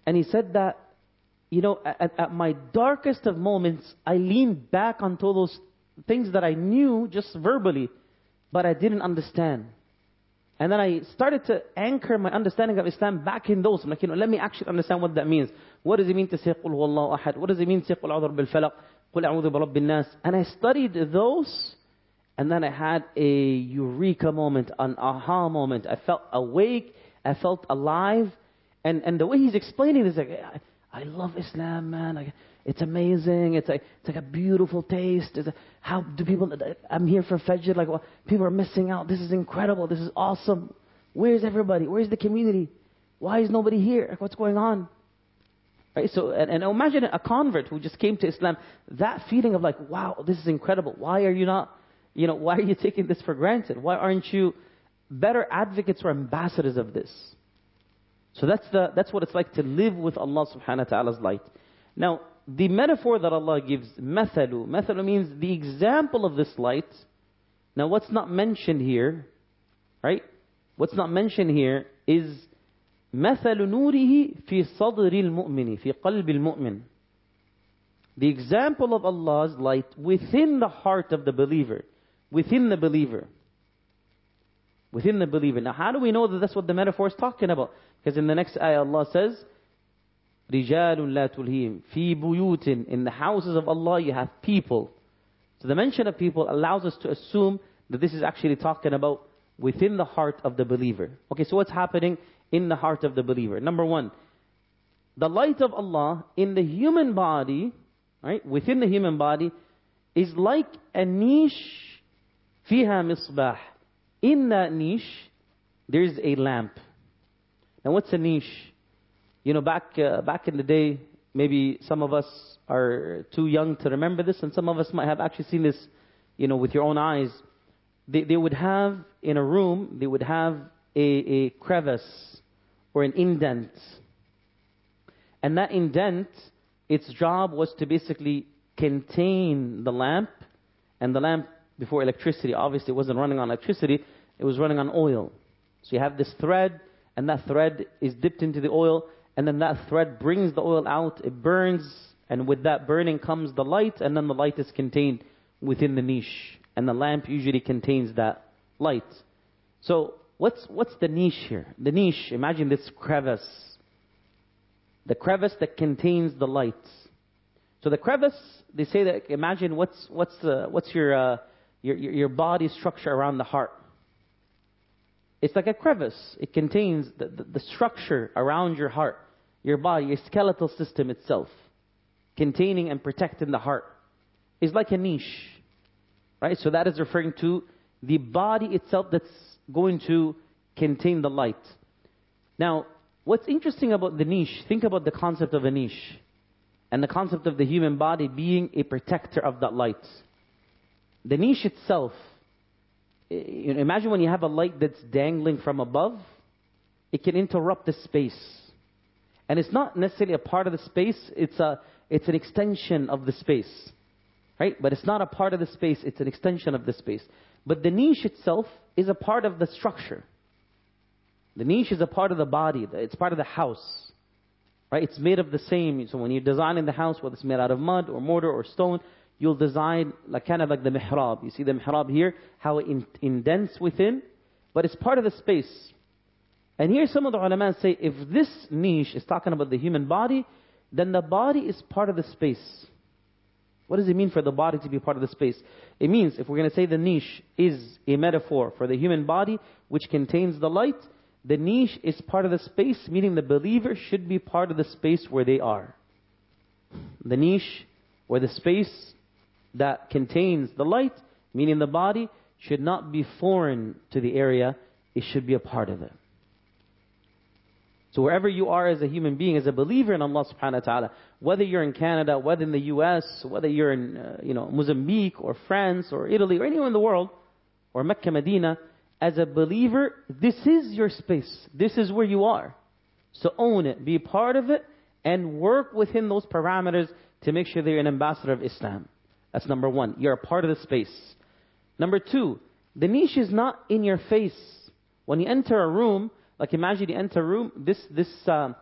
And he said that, at my darkest of moments, I leaned back onto those things that I knew just verbally, but I didn't understand. And then I started to anchor my understanding of Islam back in those. I'm like, let me actually understand what that means. What does it mean to say, قُلْ هُوَ اللَّهُ أَحَدٌ? What does it mean to say, قُلْ أَعُوذُ بِرَبِّ الْفَلَقِ? قُلْ أَعُوذُ بِرَبِّ النَّاسِ? And I studied those, and then I had a eureka moment, an aha moment. I felt awake, I felt alive. And the way he's explaining this, like, I love Islam, man. It's amazing. It's like a beautiful taste. How do people? I'm here for Fajr. Like, well, people are missing out. This is incredible. This is awesome. Where's everybody? Where's the community? Why is nobody here? Like, what's going on? Right. So, and imagine a convert who just came to Islam. That feeling of like, wow, this is incredible. Why are you not? Why are you taking this for granted? Why aren't you better advocates or ambassadors of this? So that's what it's like to live with Allah subhanahu wa ta'ala's light. Now, the metaphor that Allah gives, mathalu. Mathalu means the example of this light. Now, what's not mentioned here, right? What's not mentioned here is مَثَلُ نُورِهِ فِي صَدْرِ الْمُؤْمِنِ فِي قَلْبِ الْمُؤْمِنِ. The example of Allah's light within the heart of the believer. Within the believer. Within the believer. Now, how do we know that that's what the metaphor is talking about? Because in the next ayah, Allah says, رِجَالٌ لَا تُلْهِيهِمْ فِي بُيُوتٍ. In the houses of Allah, you have people. So the mention of people allows us to assume that this is actually talking about within the heart of the believer. Okay, so what's happening in the heart of the believer? Number one, the light of Allah in the human body, right, within the human body, is like a niche, فيها مصباح. In that niche, there's a lamp. Now, what's a niche? Back in the day, maybe some of us are too young to remember this, and some of us might have actually seen this, with your own eyes. They would have, in a room, they would have a crevice or an indent. And that indent, its job was to basically contain the lamp. And the lamp, before electricity, obviously it wasn't running on electricity, it was running on oil. So you have this thread, and that thread is dipped into the oil, and then that thread brings the oil out, it burns, and with that burning comes the light, and then the light is contained within the niche. And the lamp usually contains that light. So what's the niche here? The niche, imagine this crevice. The crevice that contains the light. So the crevice, they say that, imagine what's your body structure around the heart. It's like a crevice. It contains the structure around your heart, your body, your skeletal system itself, containing and protecting the heart. It's like a niche, right? So that is referring to the body itself that's going to contain the light. Now, what's interesting about the niche, think about the concept of a niche and the concept of the human body being a protector of that light. The niche itself, imagine when you have a light that's dangling from above, it can interrupt the space. And it's not necessarily a part of the space, it's an extension of the space. Right? But it's not a part of the space, it's an extension of the space. But the niche itself is a part of the structure. The niche is a part of the body, it's part of the house. Right? It's made of the same. So when you're designing the house, whether it's made out of mud or mortar or stone, you'll design like kind of like the mihrab. You see the mihrab here, how it indents within, but it's part of the space. And here some of the ulama say, if this niche is talking about the human body, then the body is part of the space. What does it mean for the body to be part of the space? It means, if we're going to say the niche is a metaphor for the human body, which contains the light, the niche is part of the space, meaning the believer should be part of the space where they are. The niche, or the space that contains the light, meaning the body, should not be foreign to the area, it should be a part of it. So wherever you are as a human being, as a believer in Allah subhanahu wa ta'ala, whether you're in Canada, whether in the US, whether you're in Mozambique or France or Italy or anywhere in the world, or Mecca, Medina, as a believer, this is your space. This is where you are. So own it, be part of it, and work within those parameters to make sure that you're an ambassador of Islam. That's number one. You're a part of the space. Number two, the niche is not in your face. When you enter a room, like imagine you enter a room, this